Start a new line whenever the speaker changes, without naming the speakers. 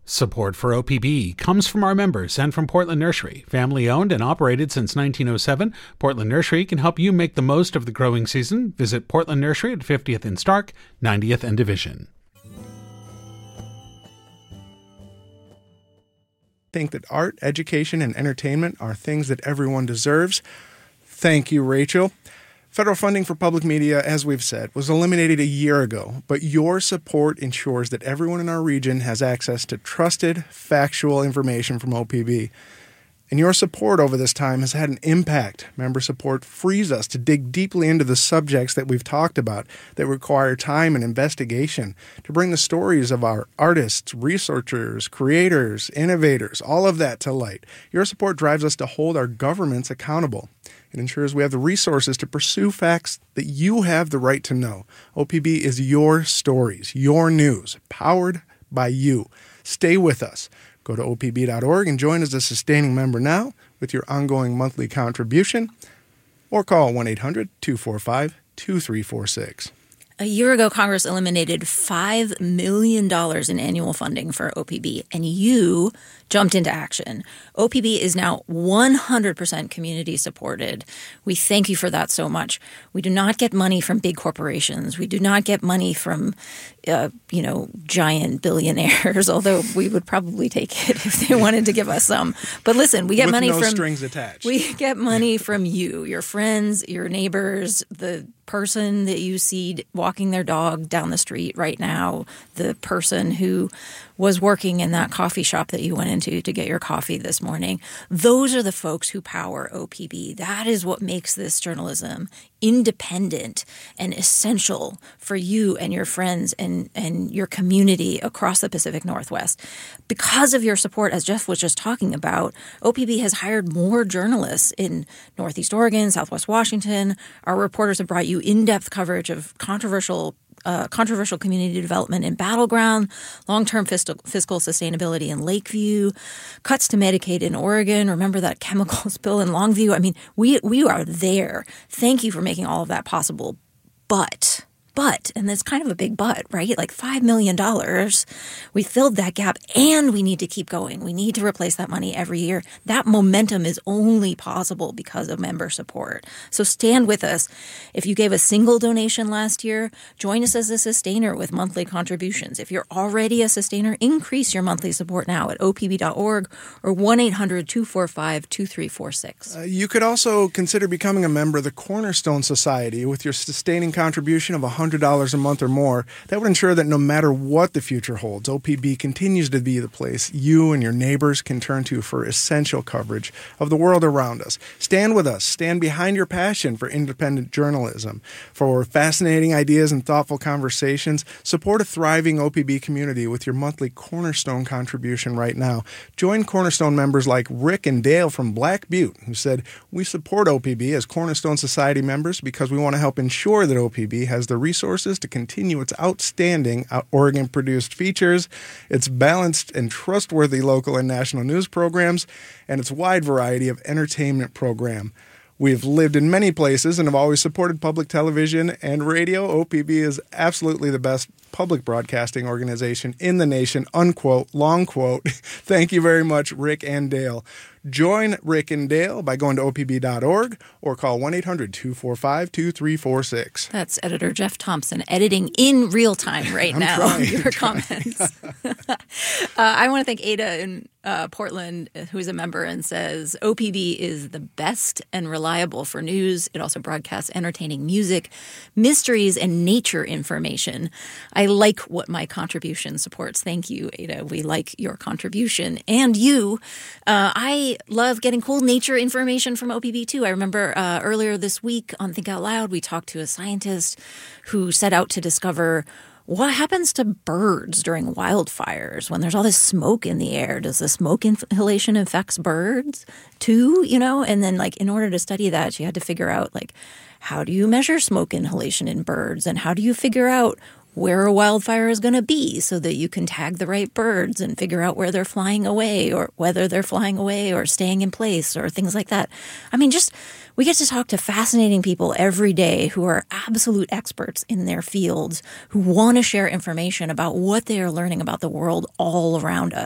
Support for OPB comes from our members and from Portland Nursery. Family owned and operated since 1907, Portland Nursery can help you make the most of the growing season. Visit Portland Nursery at 50th and Stark, 90th and Division.
Think that art, education, and entertainment are things that everyone deserves. Thank you, Rachel. Federal funding for public media, as we've said, was eliminated a year ago, but your support ensures that everyone in our region has access to trusted, factual information from OPB. And your support over this time has had an impact. Member support frees us to dig deeply into the subjects that we've talked about that require time and investigation, to bring the stories of our artists, researchers, creators, innovators, all of that to light. Your support drives us to hold our governments accountable. It ensures we have the resources to pursue facts that you have the right to know. OPB is your stories, your news, powered by you. Stay with us. Go to opb.org and join as a sustaining member now with your ongoing monthly contribution, or call 1-800-245-2346.
A year ago, Congress eliminated $5 million in annual funding for OPB, and you jumped into action. OPB is now 100% community supported. We thank you for that so much. We do not get money from big corporations. We do not get money from, giant billionaires, although we would probably take it if they wanted to give us some. But listen, we get money from
strings attached.
We get money from you, your friends, your neighbors, the person that you see walking their dog down the street right now, the person who was working in that coffee shop that you went into to get your coffee this morning. Those are the folks who power OPB. That is what makes this journalism independent and essential for you and your friends and your community across the Pacific Northwest. Because of your support, as Jeff was just talking about, OPB has hired more journalists in Northeast Oregon, Southwest Washington. Our reporters have brought you in-depth coverage of controversial community development in Battleground, long-term fiscal sustainability in Lakeview, cuts to Medicaid in Oregon. Remember that chemical spill in Longview? I mean, we are there. Thank you for making all of that possible. But, and that's kind of a big but, right? Like $5 million, we filled that gap and we need to keep going. We need to replace that money every year. That momentum is only possible because of member support. So stand with us. If you gave a single donation last year, join us as a sustainer with monthly contributions. If you're already a sustainer, increase your monthly support now at opb.org or 1-800-245-2346.
You could also consider becoming a member of the Cornerstone Society with your sustaining contribution of $100 a month or more. That would ensure that no matter what the future holds, OPB continues to be the place you and your neighbors can turn to for essential coverage of the world around us. Stand with us. Stand behind your passion for independent journalism, for fascinating ideas and thoughtful conversations. Support a thriving OPB community with your monthly Cornerstone contribution right now. Join Cornerstone members like Rick and Dale from Black Butte, who said, "We support OPB as Cornerstone Society members because we want to help ensure that OPB has the resources to continue its outstanding Oregon-produced features, its balanced and trustworthy local and national news programs, and its wide variety of entertainment program. We've lived in many places and have always supported public television and radio. OPB is absolutely the best public broadcasting organization in the nation." Unquote, long quote. Thank you very much, Rick and Dale. Join Rick and Dale by going to opb.org or call 1-800-245-2346.
That's editor Jeff Thompson editing in real time right now your comments. I want to thank Ada in Portland, who's a member and says, OPB is the best and reliable for news. It also broadcasts entertaining music, mysteries, and nature information. I like what my contribution supports. Thank you, Ada. We like your contribution. And you. I love getting cool nature information from OPB, too. I remember earlier this week on Think Out Loud, we talked to a scientist who set out to discover what happens to birds during wildfires when there's all this smoke in the air. Does the smoke inhalation affect birds, too? And then, in order to study that, she had to figure out, how do you measure smoke inhalation in birds? And how do you figure out where a wildfire is going to be so that you can tag the right birds and figure out where they're flying away or whether they're flying away or staying in place or things like that. I mean, we get to talk to fascinating people every day who are absolute experts in their fields, who want to share information about what they are learning about the world all around us.